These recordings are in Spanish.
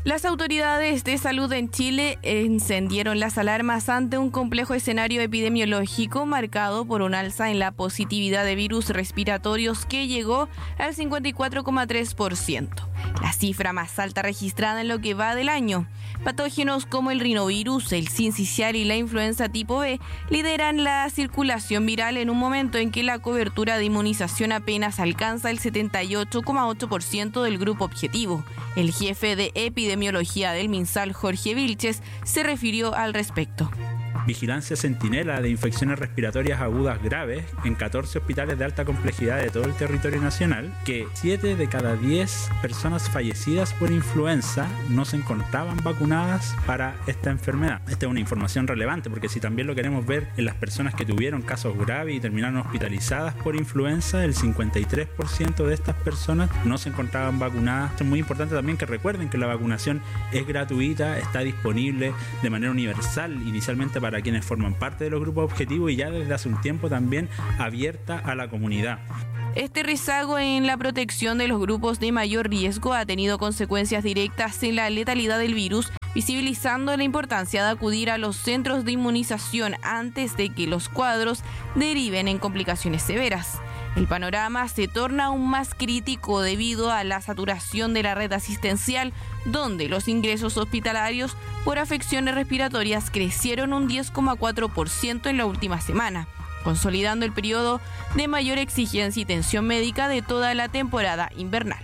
Las autoridades de salud en Chile encendieron las alarmas ante un complejo escenario epidemiológico marcado por un alza en la positividad de virus respiratorios que llegó al 54,3%, la cifra más alta registrada en lo que va del año. Patógenos como el rinovirus, el sincicial y la influenza tipo B lideran la circulación viral en un momento en que la cobertura de inmunización apenas alcanza el 78,8% del grupo objetivo. El jefe de epidemiología del MinSal, Jorge Vilches, se refirió al respecto. Vigilancia centinela de infecciones respiratorias agudas graves en 14 hospitales de alta complejidad de todo el territorio nacional, que 7 de cada 10 personas fallecidas por influenza no se encontraban vacunadas para esta enfermedad. Esta es una información relevante porque si también lo queremos ver en las personas que tuvieron casos graves y terminaron hospitalizadas por influenza, el 53% de estas personas no se encontraban vacunadas. Es muy importante también que recuerden que la vacunación es gratuita, está disponible de manera universal inicialmente para quienes forman parte de los grupos objetivos y ya desde hace un tiempo también abierta a la comunidad. Este rezago en la protección de los grupos de mayor riesgo ha tenido consecuencias directas en la letalidad del virus, visibilizando la importancia de acudir a los centros de inmunización antes de que los cuadros deriven en complicaciones severas. El panorama se torna aún más crítico debido a la saturación de la red asistencial, donde los ingresos hospitalarios por afecciones respiratorias crecieron un 10,4% en la última semana, consolidando el periodo de mayor exigencia y tensión médica de toda la temporada invernal.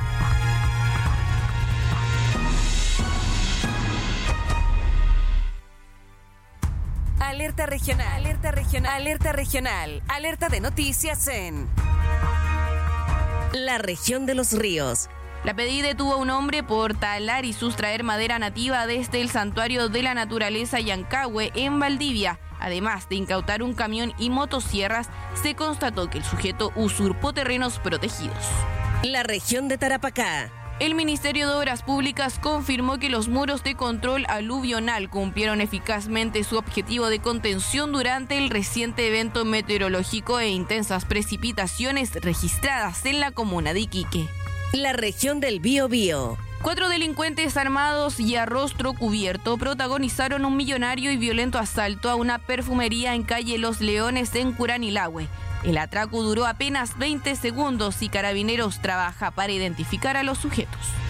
Alerta regional, alerta regional, alerta regional, alerta de noticias en la región de los ríos. La PDI detuvo a un hombre por talar y sustraer madera nativa desde el Santuario de la Naturaleza Yancahue en Valdivia. Además de incautar un camión y motosierras, se constató que el sujeto usurpó terrenos protegidos. La región de Tarapacá. El Ministerio de Obras Públicas confirmó que los muros de control aluvional cumplieron eficazmente su objetivo de contención durante el reciente evento meteorológico e intensas precipitaciones registradas en la comuna de Iquique. La región del Biobío. 4 delincuentes armados y a rostro cubierto protagonizaron un millonario y violento asalto a una perfumería en calle Los Leones en Curanilahue. El atraco duró apenas 20 segundos y Carabineros trabaja para identificar a los sujetos.